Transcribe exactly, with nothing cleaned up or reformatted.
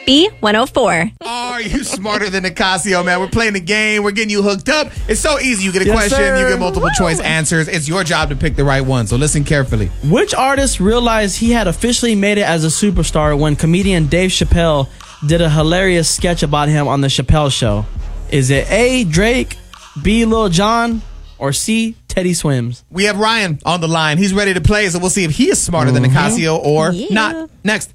B one oh four. Are you smarter than Nicasio, man? We're playing the game. We're getting you hooked up. It's so easy. You get a Yes, question. sir. You get multiple choice answers. It's your job to pick the right one. So listen carefully. Which artist realized he had officially made it as a superstar when comedian Dave Chappelle did a hilarious sketch about him on The Chappelle Show? Is it A, Drake, B, Lil Jon, or C, Teddy Swims? We have Ryan on the line. He's ready to play, so we'll see if he is smarter than Nicasio or Yeah. not. Next.